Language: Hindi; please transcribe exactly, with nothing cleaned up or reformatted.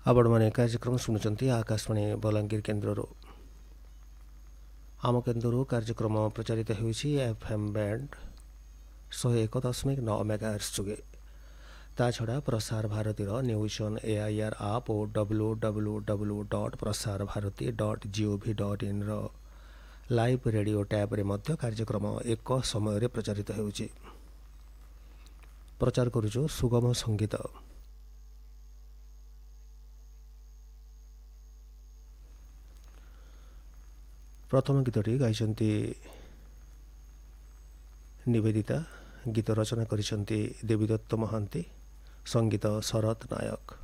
आपण मैंने कार्यक्रम शुणुंट आकाशवाणी बलांगीर केन्द्र आम केन्द्र कार्यक्रम प्रचारित होती एफएम बैंड शहे एक दशमिक नौ मेगाहर्ट्ज जुगे ता छड़ा Prasar Bharati news on AIR आप और W W W dot Prasar Bharati dot gov dot in live radio tab रे मध्य कार्यक्रम एक समय प्रचारित होती प्रचार करुचु सुगम संगीत। प्रथम गीतटी गाइछन्ति निवेदिता, गीत रचना करिछन्ति देवीदत्त महांती, संगीत शरद नायक।